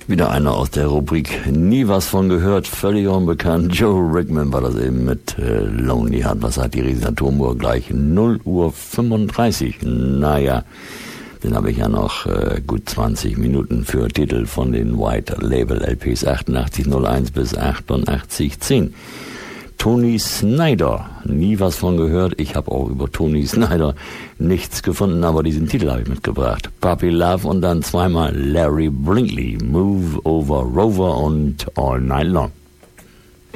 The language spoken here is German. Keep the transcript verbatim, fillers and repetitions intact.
Wieder einer aus der Rubrik Nie was von gehört, völlig unbekannt. Joe Rickman war das eben mit äh, Lonely Heart. Was hat die Riesenatomuhr gleich? null Uhr fünfunddreißig. Naja, dann habe ich ja noch äh, gut zwanzig Minuten für Titel von den White Label L Ps achtundachtzig null eins bis achtundachtzig zehn. Tony Snyder, nie was von gehört. Ich habe auch über Tony Snyder nichts gefunden, aber diesen Titel habe ich mitgebracht. Puppy Love und dann zweimal Larry Brinkley, Move Over Rover und All Night Long.